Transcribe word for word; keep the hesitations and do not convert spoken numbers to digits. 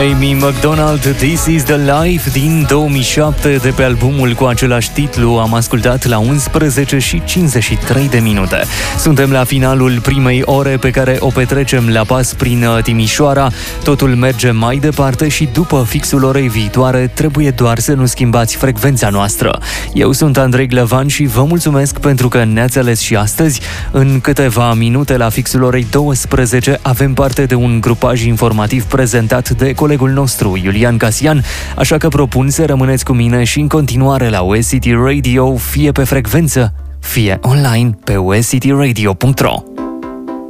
Amy McDonald, This is the Life din două mii șapte, de pe albumul cu același titlu. Am ascultat la unsprezece și cincizeci și trei de minute. Suntem la finalul primei ore pe care o petrecem la pas prin Timișoara. Totul merge mai departe și după fixul orei viitoare trebuie doar să nu schimbați frecvența noastră. Eu sunt Andrei Glăvan și vă mulțumesc pentru că ne-ați ales și astăzi. În câteva minute, la fixul orei douăsprezece, avem parte de un grupaj informativ prezentat de colegul nostru, Iulian Casian, așa că propun să rămâneți cu mine și în continuare la U S City Radio, fie pe frecvență, fie online pe u s city radio punct r o.